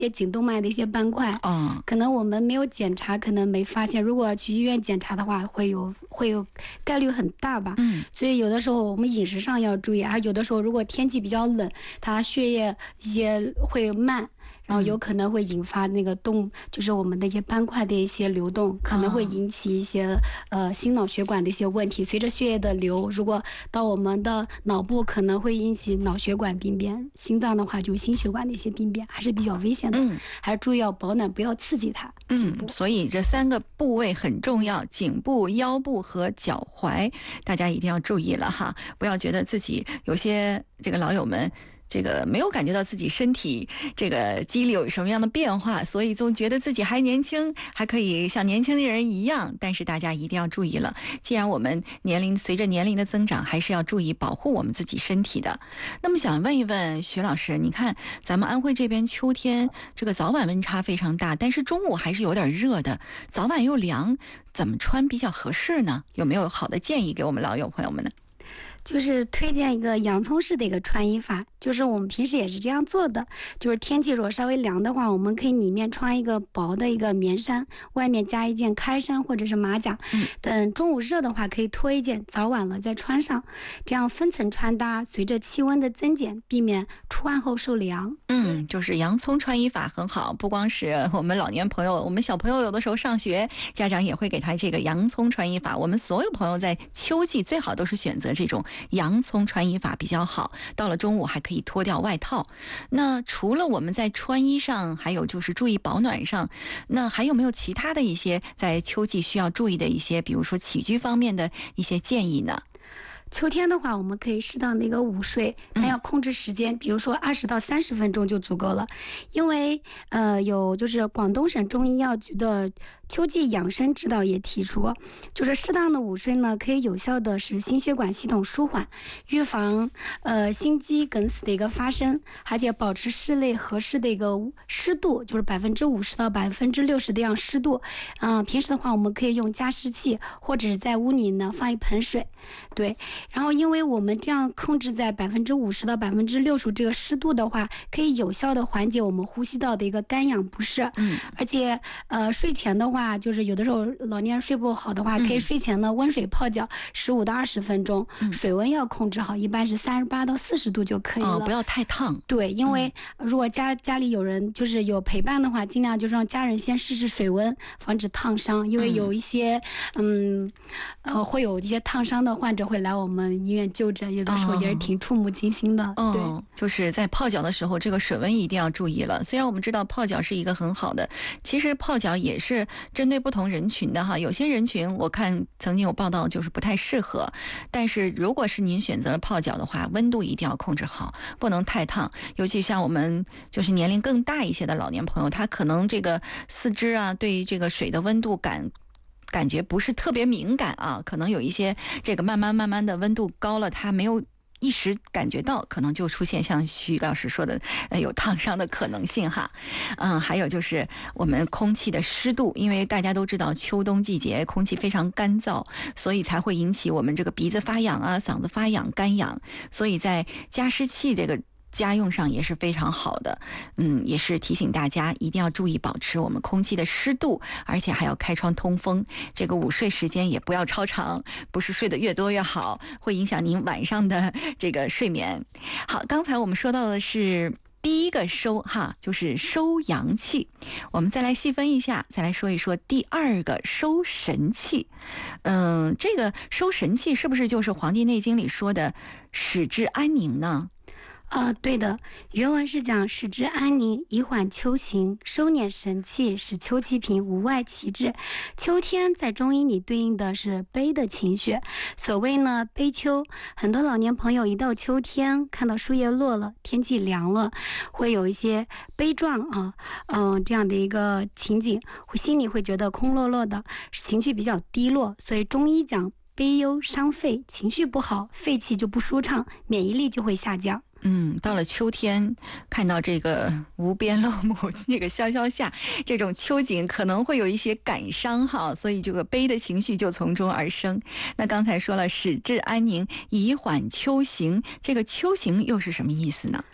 也颈动脉的一些斑块，可能我们没有检查，可能没发现。如果去医院检查的话，会有概率很大吧。所以有的时候我们饮食上要注意，而有的时候如果天气比较冷，它血液一些会慢。然后有可能会引发那个就是我们的一些斑块的一些流动，可能会引起一些心脑血管的一些问题。随着血液的流，如果到我们的脑部，可能会引起脑血管病变；心脏的话，就心血管的一些病变，还是比较危险的。还是注意要保暖，不要刺激它。 所以这3个部位很重要：颈部、腰部和脚踝，大家一定要注意了哈，不要觉得自己有些这个老友们。这个没有感觉到自己身体这个肌理有什么样的变化，所以总觉得自己还年轻，还可以像年轻人一样。但是大家一定要注意了，既然我们随着年龄的增长，还是要注意保护我们自己身体的。那么想问一问徐老师，你看咱们安徽这边秋天这个早晚温差非常大，但是中午还是有点热的，早晚又凉，怎么穿比较合适呢？有没有好的建议给我们老友朋友们呢？ 就是推荐一个洋葱式的一个穿衣法，就是我们平时也是这样做的，就是天气如果稍微凉的话，我们可以里面穿一个薄的一个棉衫，外面加一件开衫或者是马甲，等中午热的话可以脱一件，早晚了再穿上，这样分层穿搭，随着气温的增减，避免出汗后受凉。 就是洋葱穿衣法很好，不光是我们老年朋友，我们小朋友有的时候上学，家长也会给他这个洋葱穿衣法。我们所有朋友在秋季最好都是选择这种洋葱穿衣法比较好，到了中午还可以脱掉外套。那除了我们在穿衣上，还有就是注意保暖上，那还有没有其他的一些在秋季需要注意的一些，比如说起居方面的一些建议呢？ 秋天的话，我们可以适当的一个午睡，但要控制时间，比如说20到30分钟就足够了。因为有就是广东省中医药局的秋季养生指导也提出，就是适当的午睡呢，可以有效的使心血管系统舒缓，预防心肌梗死的一个发生，而且保持室内合适的一个湿度，就是50%到60%的这样湿度。平时的话，我们可以用加湿器，或者是在屋里呢放一盆水，对。然后因为我们这样控制在50%到60%这个湿度的话，可以有效的缓解我们呼吸道的一个干痒不适。而且睡前的话，就是有的时候老年人睡不好的话，可以睡前呢温水泡脚15到20分钟，水温要控制好，一般是38到40度就可以了。 不要太烫。对， 因为如果家里有人就是有陪伴的话，尽量就是让家人先试试水温，防止烫伤。因为有一些会有一些烫伤的患者会来我们医院就诊，有的时候也是挺触目惊心的。对， 就是在泡脚的时候，这个水温一定要注意了。虽然我们知道泡脚是一个很好的，其实泡脚也是针对不同人群的哈。有些人群我看曾经有报道就是不太适合，但是如果是您选择了泡脚的话，温度一定要控制好，不能太烫。尤其像我们就是年龄更大一些的老年朋友，他可能这个四肢啊对这个水的温度感觉不是特别敏感啊，可能有一些这个慢慢的温度高了，他没有一时感觉到，可能就出现像徐老师说的有烫伤的可能性哈。还有就是我们空气的湿度，因为大家都知道秋冬季节空气非常干燥，所以才会引起我们这个鼻子发痒啊、嗓子发痒、干痒，所以在加湿器这个家用上也是非常好的。也是提醒大家一定要注意保持我们空气的湿度，而且还要开窗通风。这个午睡时间也不要超长，不是睡得越多越好，会影响您晚上的这个睡眠。好，刚才我们说到的是第一个收哈，就是收阳气。我们再来细分一下，再来说一说第二个收神气。这个收神气是不是就是《黄帝内经》里说的使之安宁呢？ 对的，原文是讲使之安宁，以缓秋行，收敛神气，使秋气平，无外其志。秋天在中医里对应的是悲的情绪，所谓呢悲秋。很多老年朋友一到秋天，看到树叶落了，天气凉了，会有一些悲壮这样的一个情景，心里会觉得空落落的，情绪比较低落。所以中医讲悲忧伤肺，情绪不好，肺气就不舒畅，免疫力就会下降。 到了秋天，看到这个无边落木，这个萧萧下，这种秋景可能会有一些感伤哈，所以这个悲的情绪就从中而生。那刚才说了使之安宁，以缓秋行，这个秋行又是什么意思呢？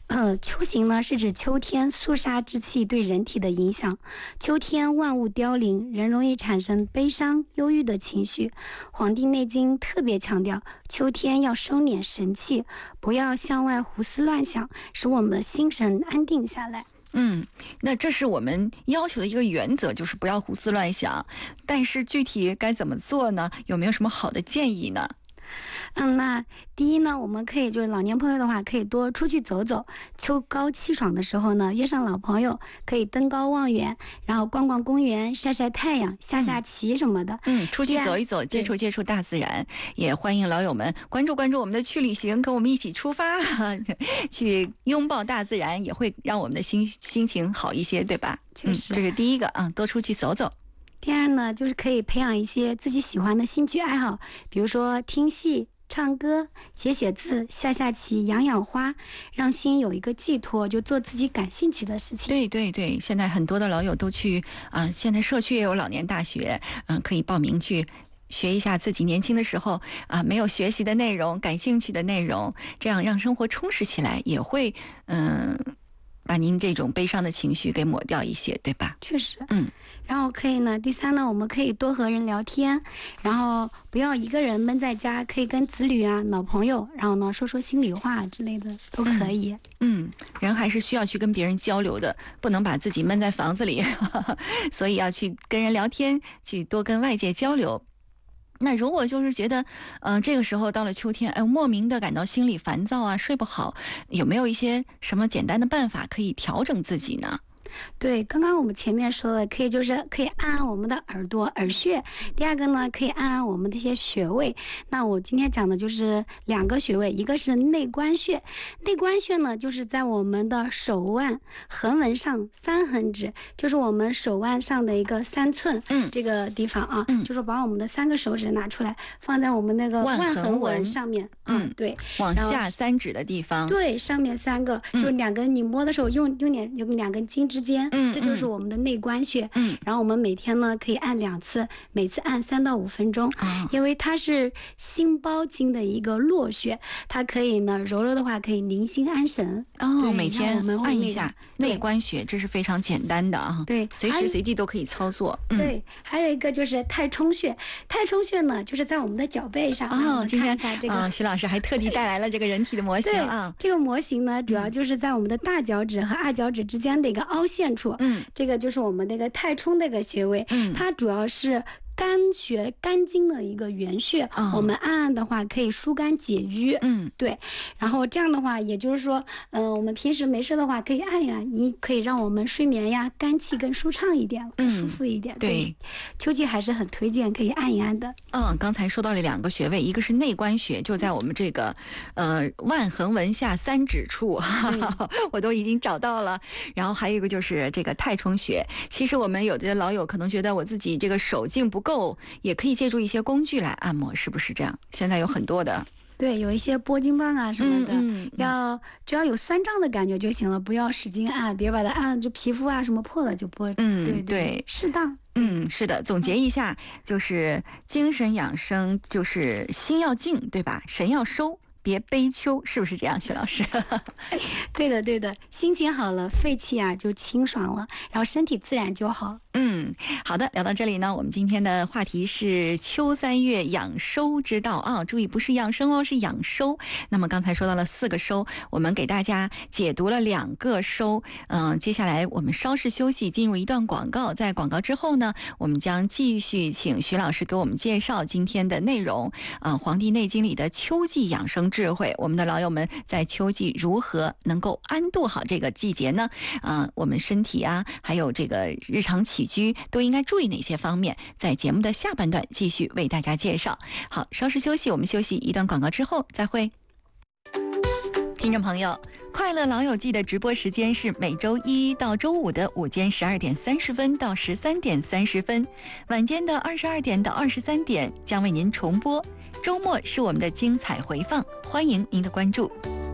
秋刑呢是指秋天肃杀之气对人体的影响。秋天万物凋零，人容易产生悲伤、忧郁的情绪。《黄帝内经》特别强调，秋天要收敛神气，不要向外胡思乱想，使我们的心神安定下来。 那这是我们要求的一个原则，就是不要胡思乱想。但是具体该怎么做呢？有没有什么好的建议呢？ 那第一呢，我们可以就是老年朋友的话，可以多出去走走。秋高气爽的时候呢，约上老朋友，可以登高望远，然后逛逛公园，晒晒太阳，下下棋什么的。 出去走一走，接触大自然。也欢迎老友们关注我们的去旅行，跟我们一起出发，去拥抱大自然，也会让我们的心情好一些，对吧？ 确实， 这是第一个啊，多出去走走。 第二呢，就是可以培养一些自己喜欢的兴趣爱好，比如说听戏、唱歌、写字、下棋、养花，让心有一个寄托，就做自己感兴趣的事情。 对，现在很多的老友都去现在社区也有老年大学，可以报名去学一下自己年轻的时候没有学习的内容、感兴趣的内容，这样让生活充实起来，也会把您这种悲伤的情绪给抹掉一些，对吧？ 确实，然后可以呢，第三呢，我们可以多和人聊天，然后不要一个人闷在家，可以跟子女啊、老朋友，然后呢说说心里话之类的都可以。 人还是需要去跟别人交流的，不能把自己闷在房子里，所以要去跟人聊天，去多跟外界交流。那如果就是觉得这个时候到了秋天，莫名的感到心里烦躁啊，睡不好，有没有一些什么简单的办法可以调整自己呢？ 对，刚刚我们前面说的，可以按我们的耳朵、耳穴。第二个呢，可以按我们的一些穴位。那我今天讲的就是2个穴位，一个是内关穴。内关穴呢，就是在我们的手腕横纹上3横指，就是我们手腕上的一个3寸，这个地方啊，就是把我们的3个手指拿出来，放在我们那个腕横纹上面，对， 往下3指的地方， 对，上面3个，就是2根，你摸的时候用2根筋之间，这就是我们的内关穴。然后我们每天呢可以按2次，每次按3到5分钟，因为它是心包经的一个络穴，它可以呢揉揉的话可以宁心安神。 每天我们按一下内关穴，这是非常简单的啊， 对， 随时随地都可以操作。 对，还有一个就是太冲穴。太冲穴呢就是在我们的脚背上。 今天这个徐老师还特地带来了这个人体的模型啊。 这个模型呢主要就是在我们的大脚趾和2脚趾之间的一个凹陷处，这个就是我们那个太冲的一个穴位，它主要是肝经的一个原穴，我们按的话可以疏肝解郁，对。然后这样的话，也就是说，我们平时没事的话可以按呀，你可以让我们睡眠呀、肝气更舒畅一点，更舒服一点。对，秋季还是很推荐可以按一按的。 刚才说到了2个穴位，一个是内关穴，就在我们这个腕横纹下3指处，我都已经找到了。然后还有一个就是这个太冲穴。其实我们有的老友可能觉得我自己这个手劲不够，也可以借助一些工具来按摩，是不是这样？现在有很多的。 对，有一些拨筋棒啊什么的，只要有酸胀的感觉就行了，不要使劲按，别把它按就皮肤啊什么破了就拨。对，适当。 是的，总结一下，就是精神养生，就是心要静，对吧？神要收。别悲秋，是不是这样，徐老师？ 对的，心情好了，肺气啊就清爽了，然后身体自然就好。 好的，聊到这里呢，我们今天的话题是秋3月养收之道啊，注意不是养生哦，是养收。那么刚才说到了4个收，我们给大家解读了2个收。接下来我们稍事休息，进入一段广告。在广告之后呢，我们将继续请徐老师给我们介绍今天的内容《黄帝内经》里的秋季养生智慧。我们的老友们在秋季如何能够安度好这个季节呢？我们身体啊，还有这个日常起居都应该注意哪些方面？在节目的下半段继续为大家介绍。好，稍事休息，我们休息一段广告之后再会。听众朋友，快乐老友记的直播时间是每周1到周5的午间12点30分到13点30分，晚间的22点到23点将为您重播。周末是我们的精彩回放，欢迎您的关注。